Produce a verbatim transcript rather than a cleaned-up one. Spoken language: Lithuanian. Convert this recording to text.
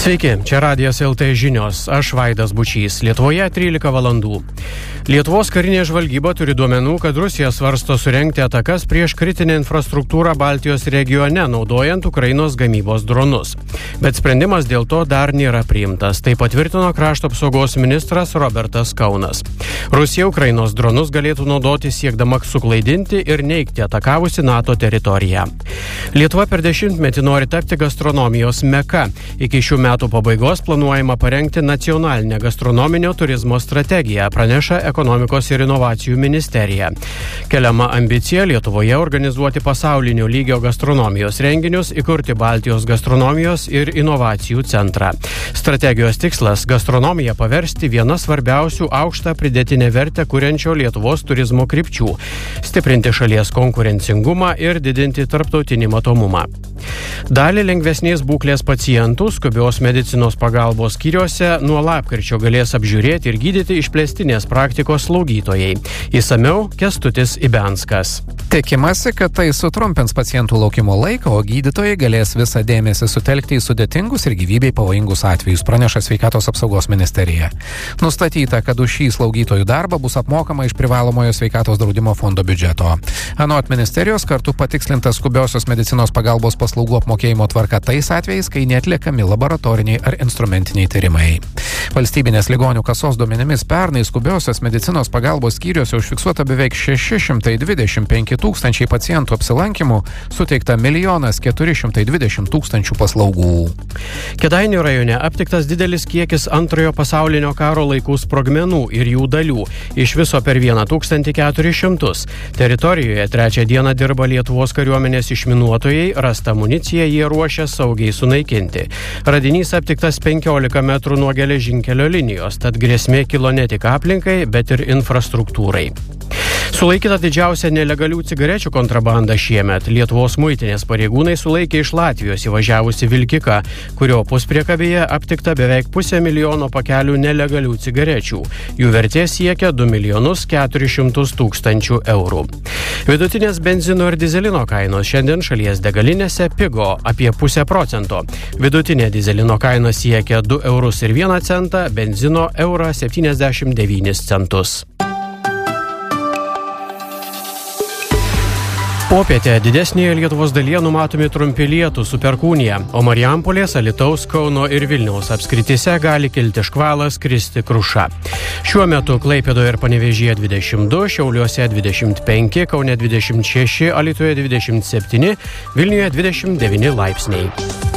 Sveiki, čia Radijas L T žinios, aš Vaidas Bučys, Lietuvoje trylika valandų. Lietuvos karinė žvalgyba turi duomenų, kad Rusija svarsto surengti atakas prieš kritinę infrastruktūrą Baltijos regione, naudojant Ukrainos gamybos dronus. Bet sprendimas dėl to dar nėra priimtas, tai patvirtino krašto apsaugos ministras Robertas Kaunas. Rusija Ukrainos dronus galėtų naudoti siekdama suklaidinti ir neigti atakavusi NATO teritoriją. Lietuva per dešimtmetį nori tapti gastronomijos meka. Iki šių metų pabaigos planuojama parengti nacionalinę gastronominio turizmo strategiją, praneša Ekonomikos ir inovacijų ministerija. Keliama ambicija Lietuvoje organizuoti pasaulinio lygio gastronomijos renginius, įkurti Baltijos gastronomijos ir inovacijų centrą. Strategijos tikslas – gastronomiją paversti viena svarbiausių aukštą pridėtinę vertę kuriančio Lietuvos turizmo krypčių, stiprinti šalies konkurencingumą ir didinti tarptautinį matomumą. Dalį lengvesnės būklės pacientų skubios medicinos pagalbos skyriuose nuo lapkričio galės apžiūrėti ir gydyti išplėstinės praktikos slaugytojai. Įsamiau Kęstutis Ibenskas. Tikimasi, kad tai sutrumpins pacientų laukimo laiką, o gydytojai galės visą dėmesį sutelkti į sudėtingus ir gyvybei pavojingus atvejus, praneša Sveikatos apsaugos ministerija. Nustatyta, kad už šį slaugytojų darbą bus apmokama iš privalomojo sveikatos draudimo fondo biudžeto. Anot ministerijos kartu patikslinta skubiosios medicinos pagalbos paslaugų apmokėjimo tvarka tais atvejais, kai neatliekami laboratoriniai ar instrumentiniai tyrimai. Valstybinės ligonių kasos duomenimis pernai skubiosios medicinos pagalbos skyriuose užfiksuota beveik šeši šimtai dvidešimt penki tūkstančiai pacientų apsilankymų, suteikta milijonas keturi šimtai dvidešimt tūkstančių paslaugų. Kėdainių rajone aptiktas didelis kiekis antrojo pasaulinio karo laikų sprogmenų ir jų dalių, iš viso per tūkstantį keturis šimtus. Teritorijoje trečią dieną dirba Lietuvos kariuomenės išminuotojai, rasta amunicija jie ruošia saugiai sunaikinti. Radinys aptiktas penkiolika metrų nuo geležinkelio linijos, tad grėsmė kilo ne tik aplinkai, bet ir infrastruktūrai. Sulaikyta didžiausia nelegalių cigarečių kontrabanda šiemet. Lietuvos muitinės pareigūnai sulaikė iš Latvijos įvažiavusi vilkiką, kurio puspriekabėje aptikta beveik pusę milijono pakelių nelegalių cigarečių. Jų vertė siekia du milijonus keturis šimtus tūkstančių eurų. Vidutinės benzino ir dizelino kainos šiandien šalies degalinėse pigo apie pusę procento. Vidutinė dizelino kaina siekia du eurus ir vieną centą, benzino eurą septyniasdešimt devynis centus. Popietę didesnėje Lietuvos dalyje numatomi trumpi lietūs su perkūnija, o Marijampolės, Alytaus, Kauno ir Vilniaus apskrityse gali kilti škvalas, kristi kruša. Šiuo metu Klaipėdoje ir Panevėžyje dvidešimt du, Šiauliuose dvidešimt penki, Kaune dvidešimt šeši, Alytuje dvidešimt septyni, Vilniuje dvidešimt devyni laipsniai.